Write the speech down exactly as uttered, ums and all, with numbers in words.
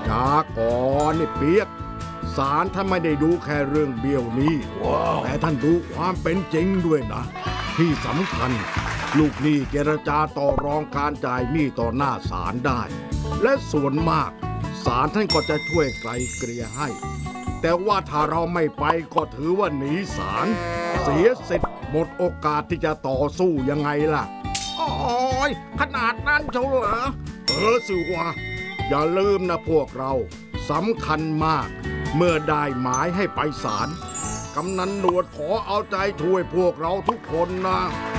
จาก่อนนี่เปียกศาลท่านไม่ได้ดูแค่เรื่องเบี้ยวหนี้ wow. แต่ท่านดูความเป็นจริงด้วยนะที่สำคัญลูกหนี้เจรจาต่อรองการจ่ายหนี้ต่อหน้าศาลได้และส่วนมากศาลท่านก็จะช่วยไกลเกลี่ยให้แต่ว่าถ้าเราไม่ไปก็ถือว่าหนีศาลเสียสิทธิ์หมดโอกาสที่จะต่อสู้ยังไงล่ะโอ้ยขนาดนั้นเฉลเหรอเออสิวะอย่าลืมนะพวกเราสำคัญมากเมื่อได้หมายให้ไปศาลกำนันหนวดขอเอาใจช่วยพวกเราทุกคนนะ